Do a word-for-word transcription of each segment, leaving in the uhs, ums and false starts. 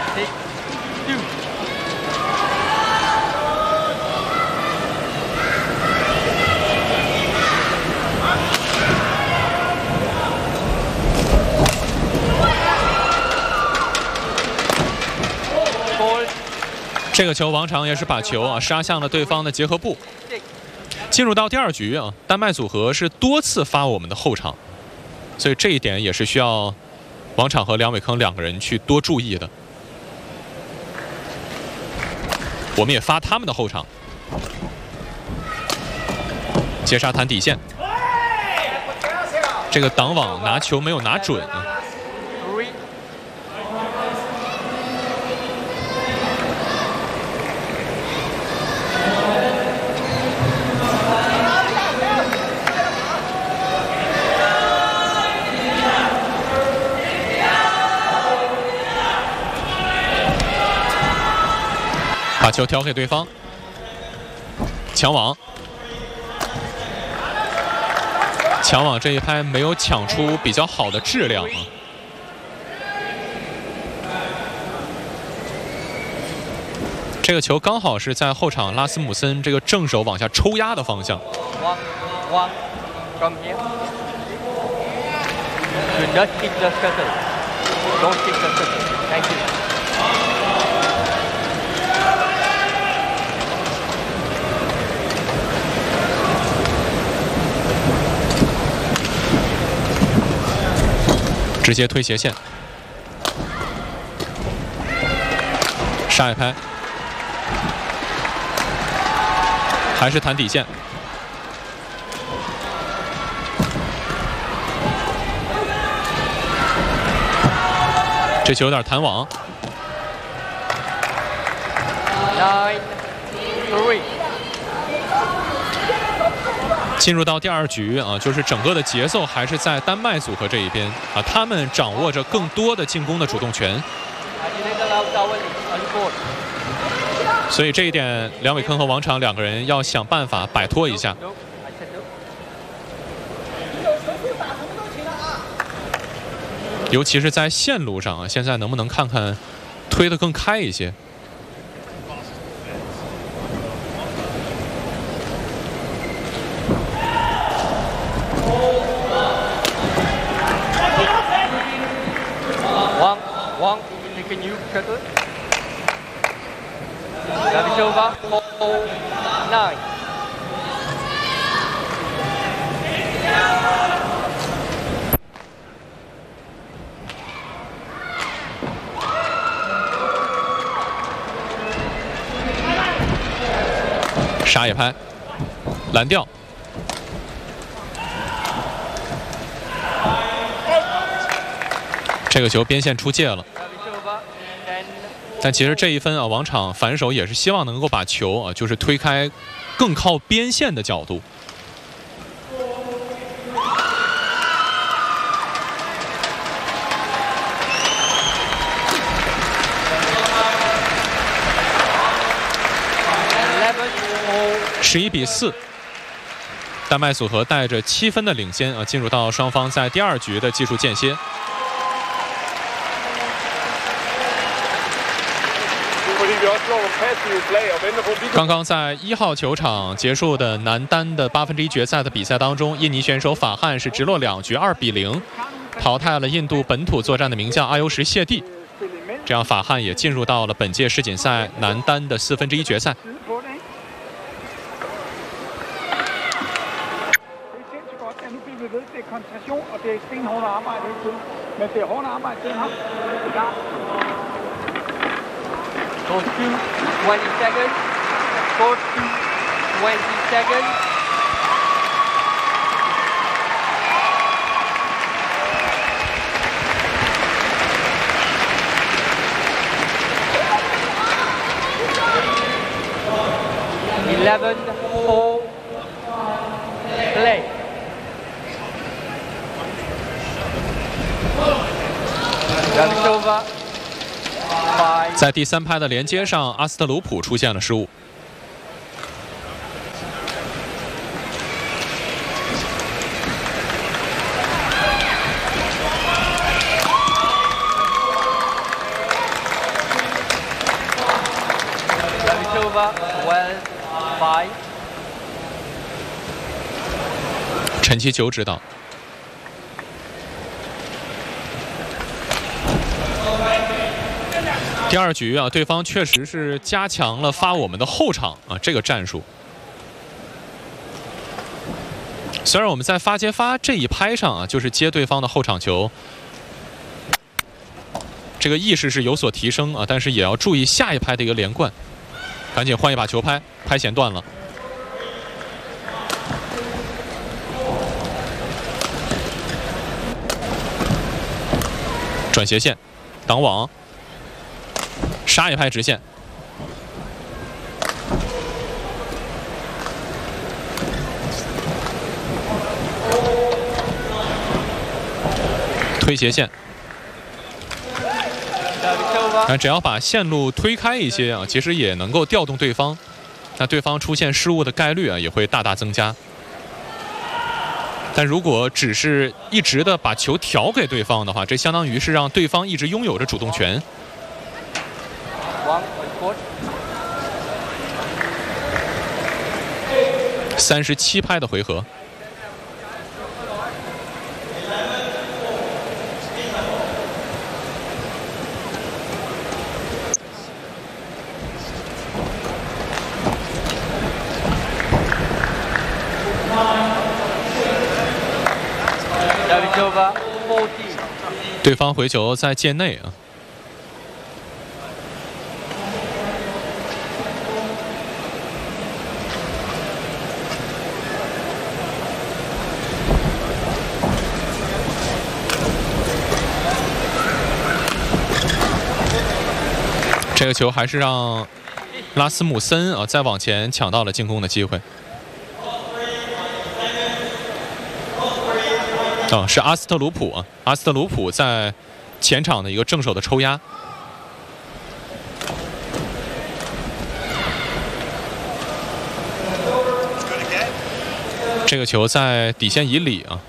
这个球王场也是把球啊杀向了对方的结合部。进入到第二局啊，丹麦组合是多次发我们的后场，所以这一点也是需要王场和梁伟铿两个人去多注意的。我们也发他们的后场，接杀弹底线，这个挡网拿球没有拿准啊。 把球挑给对方，抢网，抢网这一拍没有抢出比较好的质量啊。这个球刚好是在后场拉斯姆森这个正手往下抽压的方向。直接推斜线，杀一拍，还是弹底线，这球有点弹网。Nine, three. 进入到第二局啊，就是整个的节奏还是在丹麦组合这一边啊，他们掌握着更多的进攻的主动权。所以这一点，梁伟铿和王场两个人要想办法摆脱一下。尤其是在线路上啊，现在能不能看看推得更开一些？ One, take a new cutter. Davidova, four, nine. 杀野拍，蓝调。 这个球边线出界了，但其实这一分啊，王场反手也是希望能够把球啊，就是推开更靠边线的角度。十一比四，丹麦组合带着七分的领先啊，进入到双方在第二局的技术间歇。 刚刚在一号球场结束的男单的八分之一决赛的比赛当中，印尼选手法汉是直落两局二比零淘汰了印度本土作战的名将阿尤什谢蒂，这样法汉也进入到了本届世锦赛男单的四分之一决赛。 Goes to twenty seconds. Goes to twenty seconds. Eleven, four, play. 在第三拍的连接上，阿斯特鲁普出现了失误。 陈其球指导。第二局啊，对方确实是加强了发我们的后场啊这个战术。虽然我们在发接发这一拍上啊，就是接对方的后场球，这个意识是有所提升啊，但是也要注意下一拍的一个连贯。赶紧换一把球拍，拍线断了。转斜线，挡网。杀一拍直线，推斜线。那只要把线路推开一些啊，其实也能够调动对方，那对方出现失误的概率啊也会大大增加。但如果只是一直的把球调给对方的话，这相当于是让对方一直拥有着主动权。三十七拍的回合，对方回球在界内啊。这个球还是让拉斯姆森啊再往前抢到了进攻的机会。啊，是阿斯特鲁普啊，阿斯特鲁普在前场的一个正手的抽压。这个球在底线以里啊。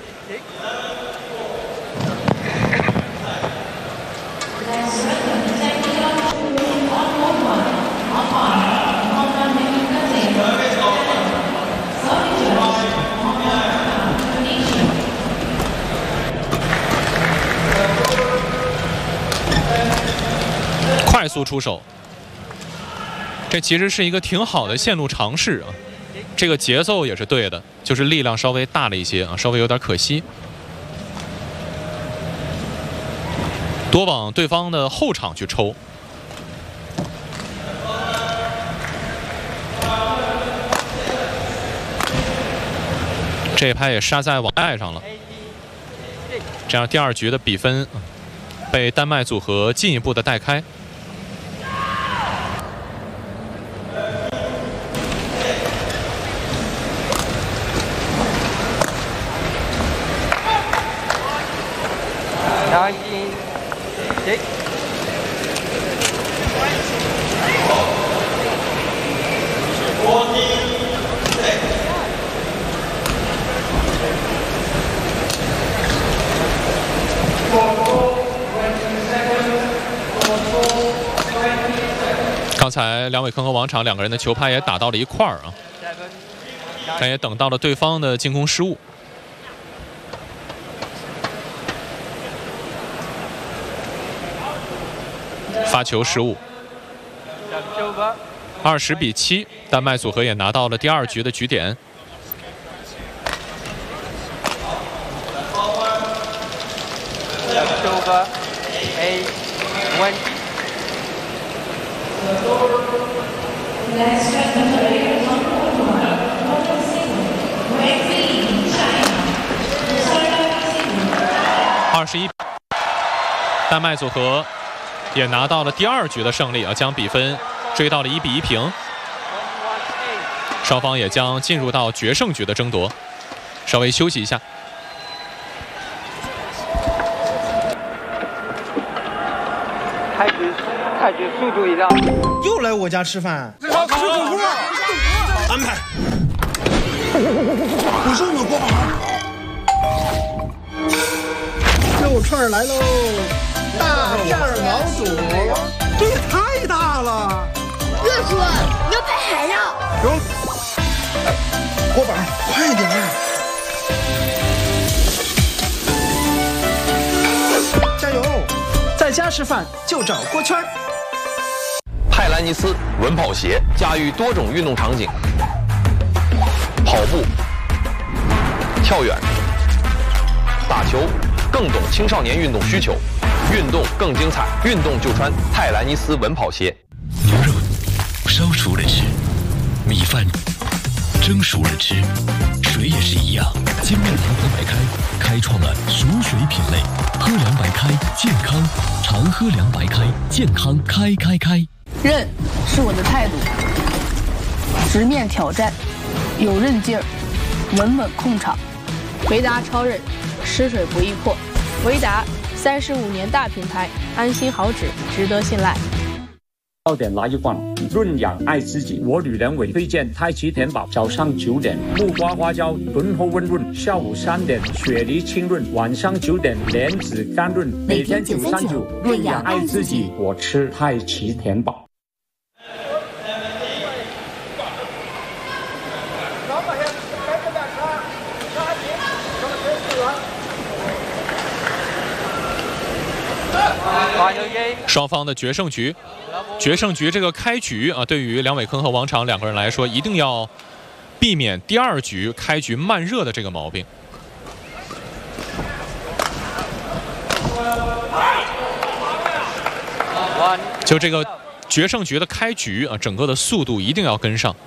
快速出手，这其实是一个挺好的线路尝试啊，这个节奏也是对的，就是力量稍微大了一些啊，稍微有点可惜。多往对方的后场去抽，这一拍也杀在网带上了，这样第二局的比分被丹麦组合进一步的带开。刚才两位坑和王场两个人的球拍也打到了一块儿啊，但也等到了对方的进攻失误。发球失误，二十比七，丹麦组合也拿到了第二局的局点。二十一，丹麦组合也拿到了第二局的胜利啊，将比分追到了一比一平。双方也将进入到决胜局的争夺。稍微休息一下。 开局，开局速度一样。 又来我家吃饭， 吃火锅， 安排。不是我锅巴，肉串来喽！大片毛肚，这也太大了！ 热叔，你要拍海呀！ 有，锅巴，快点！ 吃饭就找锅圈。 泰兰尼斯稳跑鞋驾驭多种运动场景，跑步、跳远、打球，更懂青少年运动需求，运动更精彩，运动就穿泰兰尼斯稳跑鞋。 牛肉烧熟了吃，米饭蒸熟了吃，水也是一样。精酿糖河白开开创了熟水品类，喝凉白开健康，常喝凉白开健康开开开。 韧是我的态度，直面挑战，有韧劲儿，稳稳控场。维达超韧，吃水不易破。维达三十五年大品牌，安心好脂，值得信赖。 早点来一罐，润养爱自己。我女人为推荐太极田宝，早上九点木瓜花椒润后温润，下午三点雪梨清润，晚上九点莲子甘润，每天九三九润养爱自己。我吃太极田宝。 双方的决胜局，决胜局这个开局啊，对于梁伟铿和王昶两个人来说，一定要避免第二局开局慢热的这个毛病。就这个决胜局的开局啊，整个的速度一定要跟上。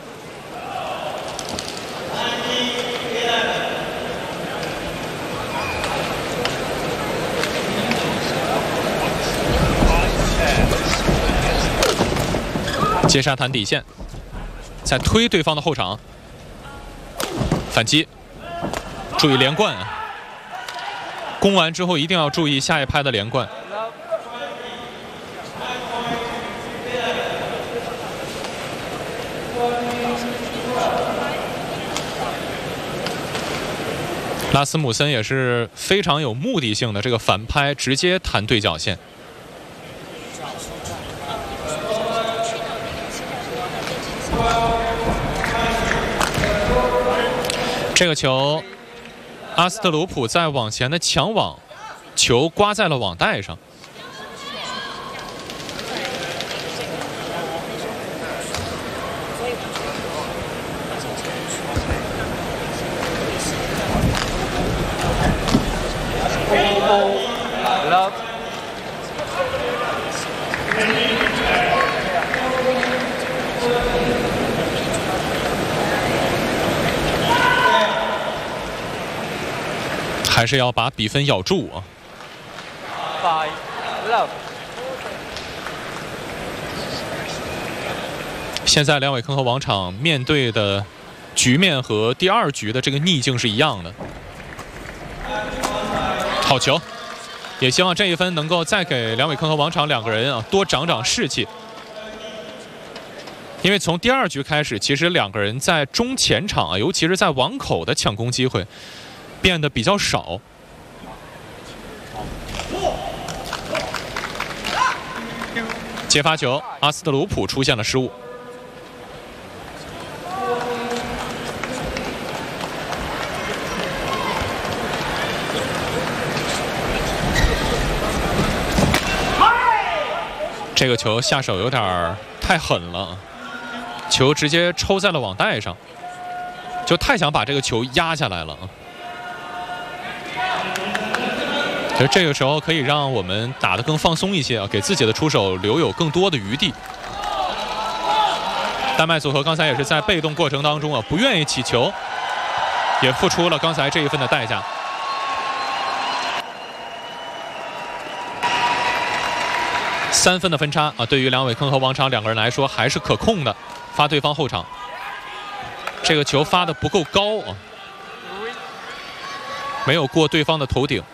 接杀弹底线，再推对方的后场，反击，注意连贯啊！攻完之后一定要注意下一拍的连贯。拉斯姆森也是非常有目的性的，这个反拍直接弹对角线。这个球，阿斯特鲁普在网前的抢网，球刮在了网带上。还是要把比分咬住啊！现在梁伟铿和王昶面对的局面和第二局的这个逆境是一样的。好球，也希望这一分能够再给梁伟铿和王昶两个人啊多长长士气。因为从第二局开始，其实两个人在中前场啊，尤其是在网口的抢攻机会变得比较少。接发球，阿斯特鲁普出现了失误。这个球下手有点太狠了，球直接抽在了网带上，就太想把这个球压下来了。其实这个时候可以让我们打得更放松一些啊，给自己的出手留有更多的余地。丹麦组合刚才也是在被动过程当中啊，不愿意起球，也付出了刚才这一分的代价。三分的分差啊，对于梁伟铿和王昶两个人来说还是可控的。发对方后场，这个球发的不够高啊，没有过对方的头顶。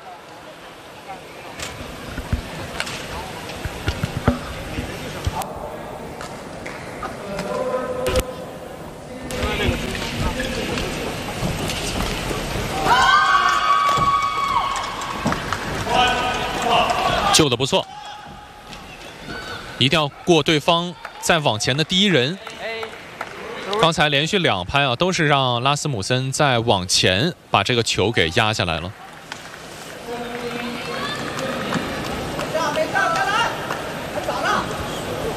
救得不错，一定要过对方再往前的第一人。刚才连续两拍啊，都是让拉斯姆森在往前把这个球给压下来了。